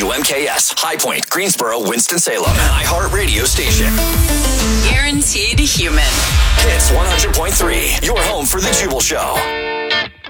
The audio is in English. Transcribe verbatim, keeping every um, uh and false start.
W M K S, High Point, Greensboro, Winston-Salem. iHeart Radio Station. Guaranteed human. Hits one hundred point three, your home for the Jubal Show.